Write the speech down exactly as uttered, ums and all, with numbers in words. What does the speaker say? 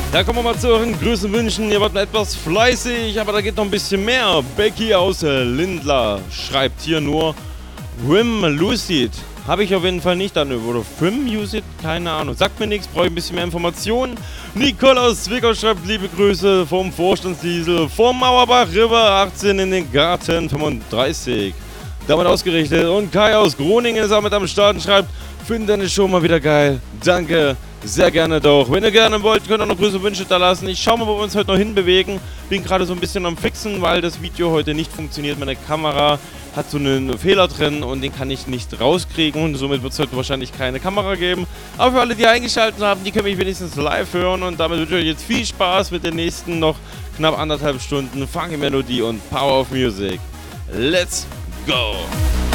Da kommen wir mal zu euren Grüßen wünschen. Ihr wart etwas fleißig, aber da geht noch ein bisschen mehr. Becky aus Lindlar schreibt hier nur Wim Lucid. Habe ich auf jeden Fall nicht an. Oder Wim Lucid? Keine Ahnung. Sagt mir nichts, brauche ich ein bisschen mehr Informationen. Nicole aus Zwickau schreibt liebe Grüße vom Vorstandsdiesel vom Mauerbach River achtzehn in den Garten fünfunddreißig. Damit ausgerichtet. Und Kai aus Groningen ist auch mit am Start und schreibt, finde deine Show mal wieder geil. Danke. Sehr gerne doch. Wenn ihr gerne wollt, könnt ihr noch Grüße und Wünsche da lassen. Ich schaue mal, wo wir uns heute noch hinbewegen. Bin gerade so ein bisschen am Fixen, weil das Video heute nicht funktioniert. Meine Kamera hat so einen Fehler drin und den kann ich nicht rauskriegen. Und somit wird es heute wahrscheinlich keine Kamera geben. Aber für alle, die eingeschaltet haben, die können mich wenigstens live hören. Und damit wünsche ich euch jetzt viel Spaß mit den nächsten noch knapp anderthalb Stunden Funky Melodie und Power of Music. Let's go!